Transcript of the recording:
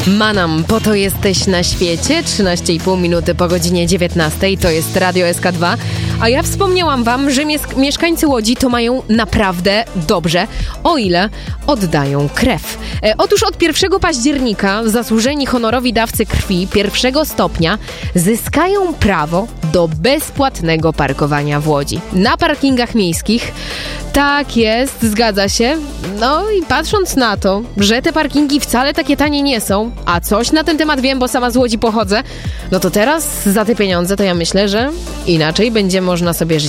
Manam, po to jesteś na świecie. 13,5 minuty po godzinie 19. To jest Radio SK2. A ja wspomniałam wam, że mieszkańcy Łodzi to mają naprawdę dobrze, o ile oddają krew. Otóż od 1 października zasłużeni honorowi dawcy krwi pierwszego stopnia zyskają prawo do bezpłatnego parkowania w Łodzi. Na parkingach miejskich. Tak jest, zgadza się. No i patrząc na to, że te parkingi wcale takie tanie nie są, a coś na ten temat wiem, bo sama z Łodzi pochodzę, no to teraz za te pieniądze to ja myślę, że inaczej będzie można sobie żyć